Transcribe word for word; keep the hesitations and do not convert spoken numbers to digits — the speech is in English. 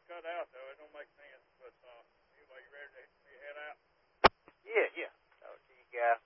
cut out, though. It don't make sense. But uh, anyway, you ready to you head out? Yeah, yeah. So, see you guys.